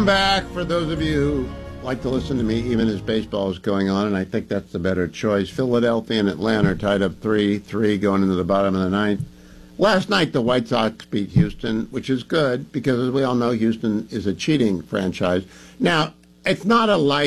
Back for those of you who like to listen to me even as baseball is going on, and I think that's the better choice. Philadelphia and Atlanta are tied up 3-3 going into the bottom of the ninth. Last night the White Sox beat Houston, which is good because, as we all know, Houston is a cheating franchise. Now, it's not a light